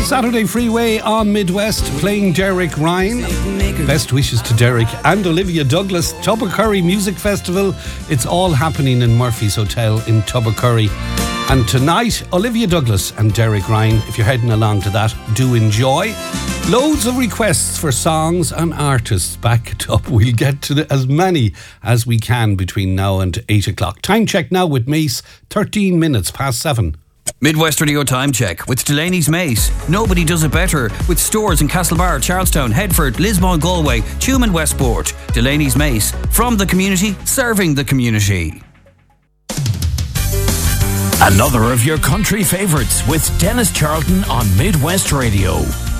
Saturday Freeway on Midwest, playing Derek Ryan. Best wishes to Derek and Olivia Douglas. Tubbercurry Music Festival. It's all happening in Murphy's Hotel in Tubbercurry. And tonight, Olivia Douglas and Derek Ryan. If you're heading along to that, do enjoy. Loads of requests for songs and artists backed up. We'll get to as many as we can between now and 8 o'clock. Time check now with Mace, 13 minutes past 7. Midwest Radio Time Check with Delaney's Mace. Nobody does it better with stores in Castlebar, Charlestown, Headford, Lismore, Galway, Tuam and Westport. Delaney's Mace. From the community, serving the community. Another of your country favourites with Dennis Charlton on Midwest Radio.